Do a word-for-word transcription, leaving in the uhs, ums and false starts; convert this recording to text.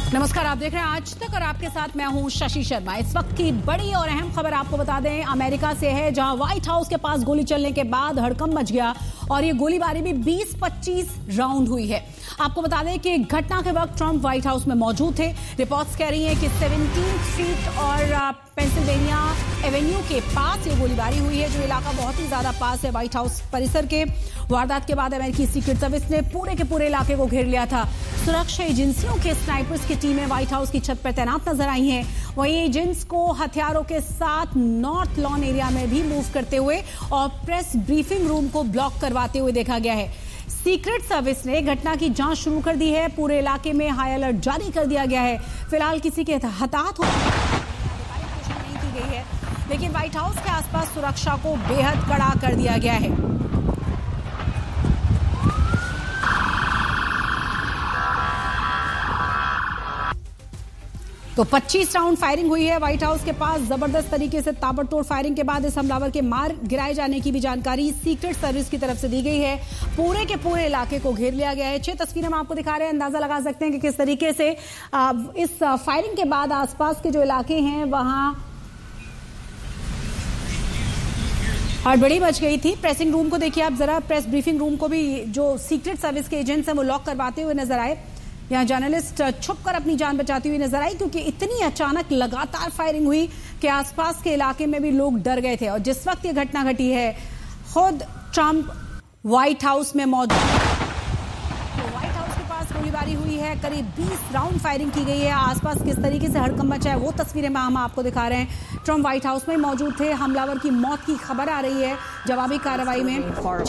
नमस्कार, आप देख रहे हैं आज तक और आपके साथ मैं हूं शशि शर्मा। इस वक्त की बड़ी और अहम खबर आपको बता दें, अमेरिका से है, जहां व्हाइट हाउस के पास गोली चलने के बाद हड़कंप मच गया और ये गोलीबारी भी बीस पच्चीस राउंड हुई है। आपको बता दें कि घटना के वक्त ट्रंप व्हाइट हाउस में मौजूद थे। रिपोर्ट्स कह रही हैं कि सेवनटीन्थ स्ट्रीट और पेंसिल्वेनिया एवेन्यू के पास ये गोलीबारी हुई है, जो इलाका बहुत ही ज्यादा पास है व्हाइट हाउस परिसर के। वारदात के बाद अमेरिकी सीक्रेट सर्विस ने पूरे के पूरे इलाके को घेर लिया था। सुरक्षा एजेंसियों के स्नाइपर्स की टीमें व्हाइट हाउस की छत पर तैनात नजर आई हैं। वहीं एजेंट्स को हथियारों के साथ नॉर्थ लॉन एरिया में भी मूव करते हुए और प्रेस ब्रीफिंग रूम को ब्लॉक करवाते हुए देखा गया है। सीक्रेट सर्विस ने घटना की जांच शुरू कर दी है। पूरे इलाके में हाई अलर्ट जारी कर दिया गया है। फिलहाल किसी के हताहत होने की घोषणा नहीं की गई है, लेकिन व्हाइट हाउस के आसपास सुरक्षा को बेहद कड़ा कर दिया गया है। तो पच्चीस राउंड फायरिंग हुई है व्हाइट हाउस के पास। जबरदस्त तरीके से ताबड़तोड़ फायरिंग के बाद इस हमलावर के मार गिराए जाने की भी जानकारी सीक्रेट सर्विस की तरफ से दी गई है। पूरे के पूरे इलाके को घेर लिया गया है। छह तस्वीरें हम आपको दिखा रहे हैं, अंदाजा लगा सकते हैं कि किस तरीके से इस फायरिंग के बाद आसपास के जो इलाके हैं वहां हड़बड़ी मच गई थी। प्रेसिंग रूम को देखिए आप जरा, प्रेस ब्रीफिंग रूम को भी जो सीक्रेट सर्विस के एजेंट्स हैं वो लॉक करवाते हुए नजर आए। यहाँ जर्नलिस्ट छुपकर अपनी जान बचाती हुई नजर आई, क्योंकि इतनी अचानक लगातार फायरिंग हुई कि आसपास के इलाके में भी लोग डर गए थे। और जिस वक्त ये घटना घटी है, खुद ट्रंप व्हाइट हाउस में मौजूद, तो व्हाइट हाउस के पास गोलीबारी हुई है। करीब बीस राउंड फायरिंग की गई है। आसपास किस तरीके से हड़कंप मचा है वो तस्वीरें हम आपको दिखा रहे हैं। ट्रंप व्हाइट हाउस में मौजूद थे। हमलावर की मौत की खबर आ रही है जवाबी कार्रवाई में।